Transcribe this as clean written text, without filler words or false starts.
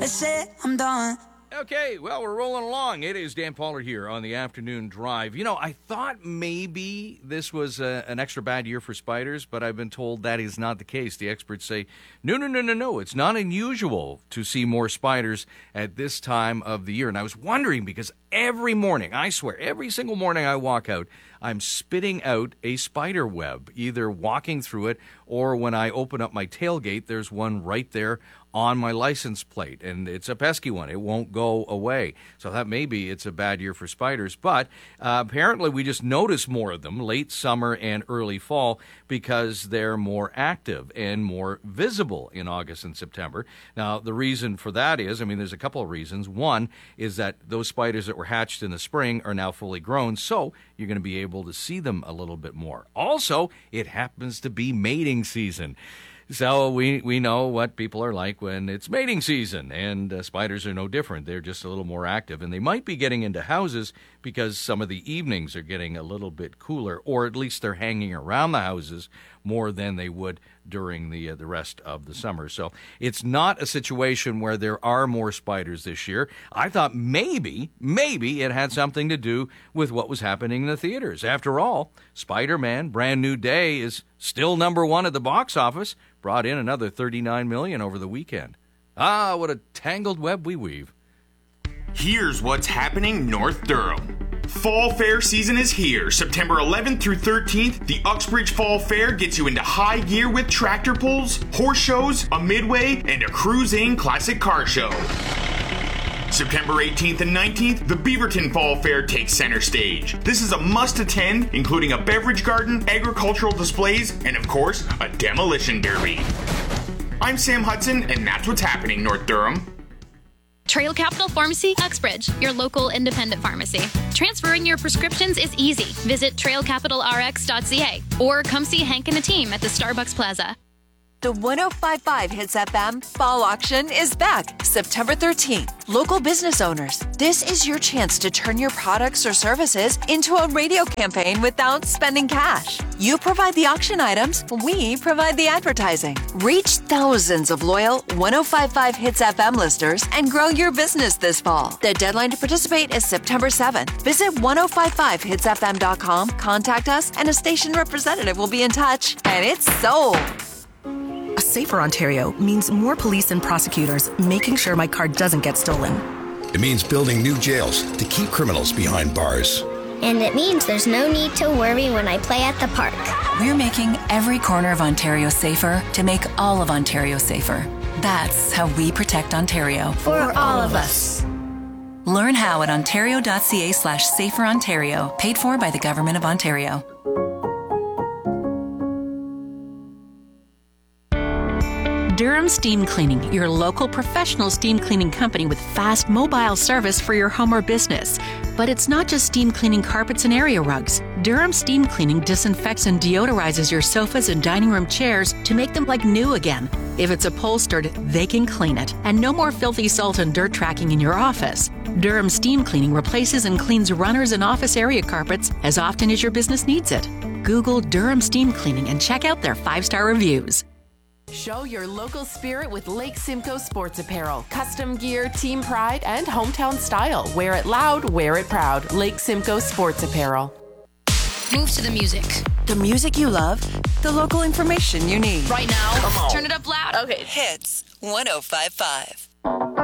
That's it, I'm done. Okay, well, we're rolling along. It is Dan Pollard here on the Afternoon Drive. You know, I thought maybe this was an extra bad year for spiders, but I've been told that is not the case. The experts say, no. It's not unusual to see more spiders at this time of the year. And I was wondering because every morning, I swear, every single morning I walk out, I'm spitting out a spider web, either walking through it or when I open up my tailgate, there's one right there on my license plate, and it's a pesky one. It won't go away. So that maybe it's a bad year for spiders, but apparently we just notice more of them late summer and early fall because they're more active and more visible in August and September. Now, the reason for that is, there's a couple of reasons. One is that those spiders that were hatched in the spring are now fully grown, so you're going to be able to see them a little bit more. Also, it happens to be mating season. So we know what people are like when it's mating season, and spiders are no different. They're just a little more active, and they might be getting into houses because some of the evenings are getting a little bit cooler, or at least they're hanging around the houses more than they would during the rest of the summer. So it's not a situation where there are more spiders this year. I thought maybe it had something to do with what was happening in the theaters. After all, Spider-Man Brand New Day is still number one at the box office, brought in another $39 million over the weekend. Ah, what a tangled web we weave. Here's what's happening North Durham. Fall Fair season is here. September 11th through 13th, the Uxbridge Fall Fair gets you into high gear with tractor pulls, horse shows, a midway, and a Cruise-In classic car show. September 18th and 19th, the Beaverton Fall Fair takes center stage. This is a must-attend, including a beverage garden, agricultural displays, and of course, a demolition derby. I'm Sam Hudson, and that's what's happening North Durham. Trail Capital Pharmacy, Uxbridge, your local independent pharmacy. Transferring your prescriptions is easy. Visit trailcapitalrx.ca or come see Hank and the team at the Starbucks Plaza. The 105.5 Hits FM Fall Auction is back September 13th. Local business owners, this is your chance to turn your products or services into a radio campaign without spending cash. You provide the auction items, we provide the advertising. Reach thousands of loyal 105.5 Hits FM listeners and grow your business this fall. The deadline to participate is September 7th. Visit 1055hitsfm.com, contact us, and a station representative will be in touch. And it's sold. A safer Ontario means more police and prosecutors making sure my car doesn't get stolen. It means building new jails to keep criminals behind bars. And it means there's no need to worry when I play at the park. We're making every corner of Ontario safer to make all of Ontario safer. That's how we protect Ontario. For all of us. Learn how at ontario.ca/saferontario, paid for by the Government of Ontario. Durham Steam Cleaning, your local professional steam cleaning company with fast mobile service for your home or business. But it's not just steam cleaning carpets and area rugs. Durham Steam Cleaning disinfects and deodorizes your sofas and dining room chairs to make them like new again. If it's upholstered, they can clean it. And no more filthy salt and dirt tracking in your office. Durham Steam Cleaning replaces and cleans runners and office area carpets as often as your business needs it. Google Durham Steam Cleaning and check out their 5-star reviews. Show your local spirit with Lake Simcoe Sports Apparel. Custom gear, team pride, and hometown style. Wear it loud, wear it proud. Lake Simcoe Sports Apparel. Move to the music. The music you love, the local information you need. Right now, turn it up loud. Okay. Hits 105.5.